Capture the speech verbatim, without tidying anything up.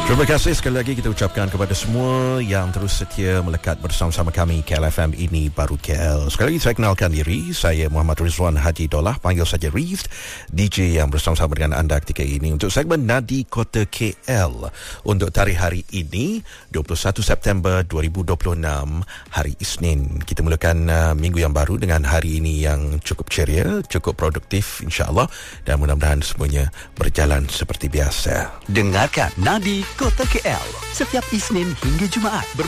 Terima kasih sekali lagi kita ucapkan kepada semua yang terus setia melekat bersama-sama kami K L F M Ini Baru K L. Sekali lagi saya kenalkan diri, saya Muhammad Rizwan Haji Dollah, panggil saja Riz, D J yang bersama-sama dengan anda ketika ini untuk segmen Nadi Kota K L. Untuk tarikh hari ini dua puluh satu September dua ribu dua puluh enam, hari Isnin. Kita mulakan uh, minggu yang baru dengan hari ini yang cukup ceria, cukup produktif insya-Allah, dan mudah-mudahan semuanya berjalan seperti biasa. Dengarkan Nadi Kota K L setiap Isnin hingga Jumaat.